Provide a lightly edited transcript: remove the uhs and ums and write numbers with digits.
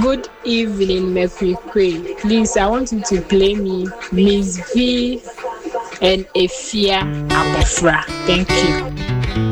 Good evening, Mekwe. Please, I want you to play me Miss V and Efia Abofra. Thank you.